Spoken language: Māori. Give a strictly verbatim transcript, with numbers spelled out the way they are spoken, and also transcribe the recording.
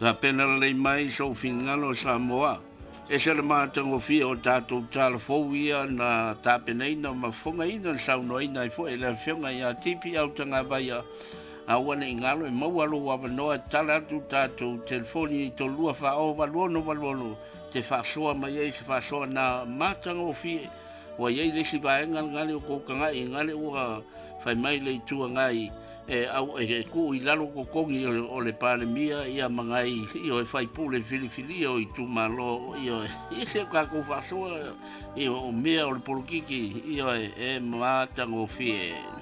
Ta pena le mai so fingalo Samoa. E se le mātango fia o tātou tāla fōwia na tāpena ina ma whonga ina sauno ina i fo e le whionga i a tipi au tanga baia a wane i ngalo e maualo wawa noa tala atu tātou telefoni i to lua wha o waluono waluono te whasoa mai ei se whasoa na mātango fia wa iei lesi vaenga ngale o kōkanga i ngale ua whai mai le tua ngai e au e ku i lalo ko kongi o le pandemia ia mangai i o fai pule fili fili o i tu malo i o i se ka ko faso i o mea o le polukiki i o e matango fie